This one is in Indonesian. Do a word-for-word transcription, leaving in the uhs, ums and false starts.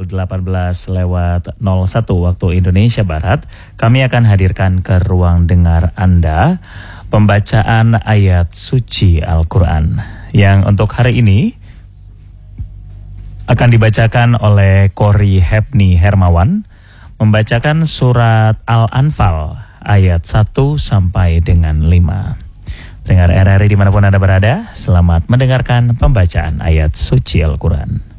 pukul delapan belas lewat nol satu waktu Indonesia Barat, kami akan hadirkan ke ruang dengar Anda pembacaan ayat suci Al-Quran yang untuk hari ini akan dibacakan oleh Kori Hepni Hermawan, membacakan surat Al-Anfal ayat satu sampai dengan lima. Dengar R R I dimanapun Anda berada, selamat mendengarkan pembacaan ayat suci Al-Quran.